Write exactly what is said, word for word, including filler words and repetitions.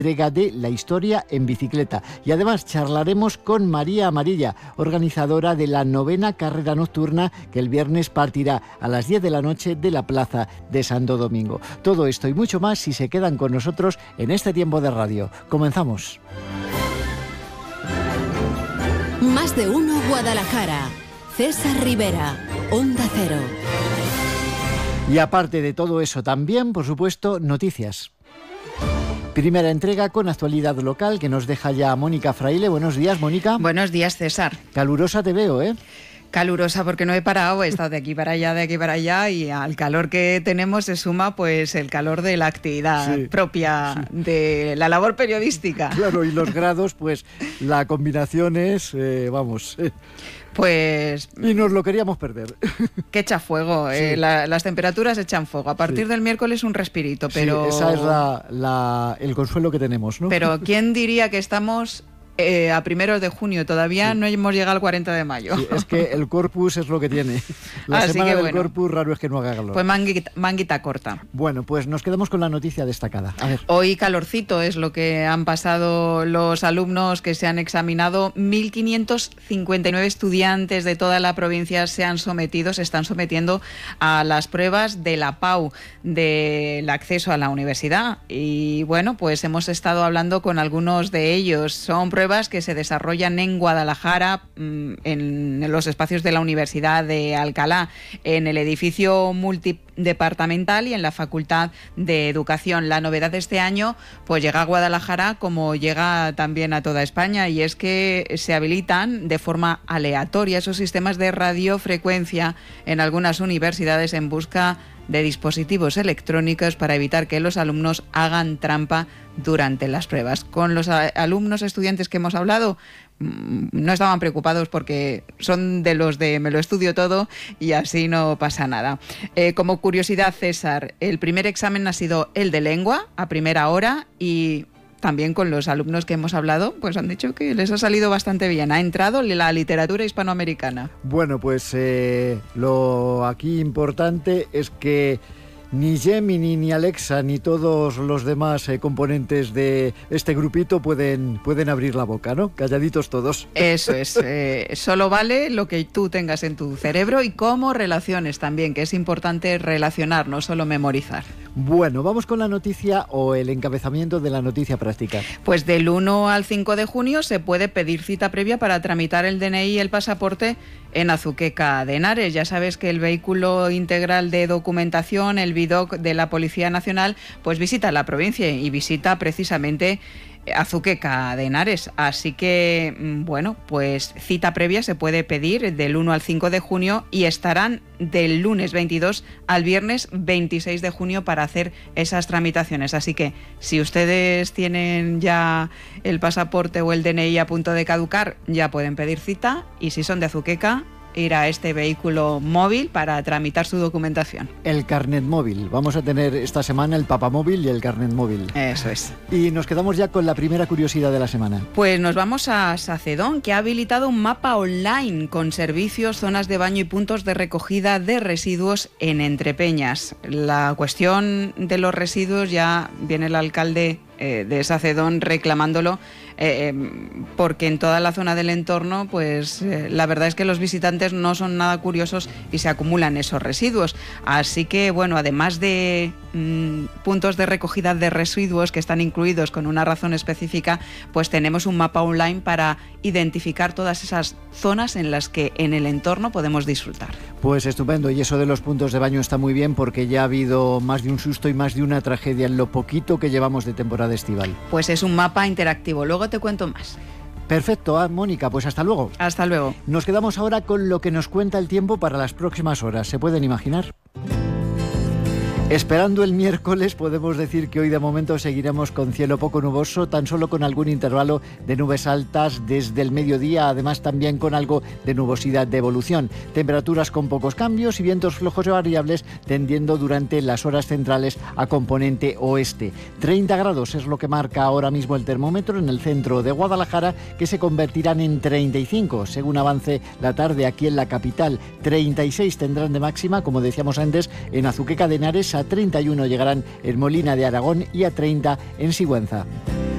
entrega de La Historia en Bicicleta. Y además charlaremos con María Amarilla, organizadora de la novena carrera nocturna que el viernes partirá a las diez de la noche de la plaza de Santo Domingo. Todo esto y mucho más si se quedan con nosotros en este tiempo de radio. Comenzamos. Más de uno Guadalajara. César Rivera, Onda Cero. Y aparte de todo eso también, por supuesto, noticias. Primera entrega con actualidad local que nos deja ya Mónica Fraile. Buenos días, Mónica. Buenos días, César. Calurosa te veo, ¿eh? Calurosa porque no he parado, he estado de aquí para allá, de aquí para allá, y al calor que tenemos se suma pues el calor de la actividad sí, propia sí. de la labor periodística. Claro, y los grados, pues la combinación es, eh, vamos... Eh. Pues... Y nos lo queríamos perder. Que echa fuego, sí. eh, la, las temperaturas echan fuego. A partir sí. del miércoles un respirito, pero... Sí, esa es la, la, el consuelo que tenemos, ¿no? Pero ¿quién diría que estamos... Eh, a primeros de junio, todavía sí. no hemos llegado al cuarenta de mayo. Sí, es que el Corpus es lo que tiene. La Así semana que del bueno. Corpus raro es que no haga calor. Pues manguita, manguita corta. Bueno, pues nos quedamos con la noticia destacada. A ver. Hoy calorcito es lo que han pasado los alumnos que se han examinado. mil quinientos cincuenta y nueve estudiantes de toda la provincia se han sometido, se están sometiendo a las pruebas de la P A U, del acceso a la universidad. Y bueno, pues hemos estado hablando con algunos de ellos. Son pruebas que se desarrollan en Guadalajara, en los espacios de la Universidad de Alcalá, en el edificio multidepartamental y en la Facultad de Educación. La novedad de este año pues llega a Guadalajara como llega también a toda España, y es que se habilitan de forma aleatoria esos sistemas de radiofrecuencia en algunas universidades en busca de dispositivos electrónicos para evitar que los alumnos hagan trampa durante las pruebas. Con los alumnos estudiantes que hemos hablado, no estaban preocupados porque son de los de me lo estudio todo y así no pasa nada. Eh, como curiosidad, César, el primer examen ha sido el de lengua a primera hora, y también con los alumnos que hemos hablado, pues han dicho que les ha salido bastante bien. Ha entrado la literatura hispanoamericana. Bueno, pues eh, lo aquí importante es que ni Gemini, ni Alexa, ni todos los demás eh, componentes de este grupito pueden, pueden abrir la boca, ¿no? Calladitos todos. Eso es. Eh, solo vale lo que tú tengas en tu cerebro y cómo relaciones también, que es importante relacionar, no solo memorizar. Bueno, vamos con la noticia o el encabezamiento de la noticia práctica. Pues del uno al cinco de junio se puede pedir cita previa para tramitar el D N I y el pasaporte en Azuqueca de Henares. Ya sabes que el vehículo integral de documentación, el V I D O C de la Policía Nacional, pues visita la provincia y visita precisamente Azuqueca de Henares. Así que, bueno, pues cita previa se puede pedir del uno al cinco de junio y estarán del lunes veintidós al viernes veintiséis de junio para hacer esas tramitaciones. Así que si ustedes tienen ya el pasaporte o el D N I a punto de caducar, ya pueden pedir cita, y si son de Azuqueca, ir a este vehículo móvil para tramitar su documentación. El carnet móvil. Vamos a tener esta semana el papamóvil y el carnet móvil. Eso es. Y nos quedamos ya con la primera curiosidad de la semana. Pues nos vamos a Sacedón, que ha habilitado un mapa online con servicios, zonas de baño y puntos de recogida de residuos en Entrepeñas. La cuestión de los residuos, ya viene el alcalde eh, de Sacedón reclamándolo, eh, porque en toda la zona del entorno, pues eh, la verdad es que los visitantes no son nada curiosos y se acumulan esos residuos. Así que, bueno, además de mmm, puntos de recogida de residuos que están incluidos con una razón específica, pues tenemos un mapa online para identificar todas esas zonas en las que en el entorno podemos disfrutar. Pues estupendo, y eso de los puntos de baño está muy bien, porque ya ha habido más de un susto y más de una tragedia en lo poquito que llevamos de temporada estival. Pues es un mapa interactivo, luego te cuento más. Perfecto, ah, Mónica, pues hasta luego. Hasta luego. Nos quedamos ahora con lo que nos cuenta el tiempo para las próximas horas. ¿Se pueden imaginar? Esperando el miércoles, podemos decir que hoy de momento seguiremos con cielo poco nuboso, tan solo con algún intervalo de nubes altas desde el mediodía, además también con algo de nubosidad de evolución. Temperaturas con pocos cambios y vientos flojos y variables tendiendo durante las horas centrales a componente oeste. treinta grados es lo que marca ahora mismo el termómetro en el centro de Guadalajara, que se convertirán en treinta y cinco según avance la tarde aquí en la capital. treinta y seis tendrán de máxima, como decíamos antes, en Azuqueca de Henares. A treinta y uno llegarán en Molina de Aragón y a treinta en Sigüenza.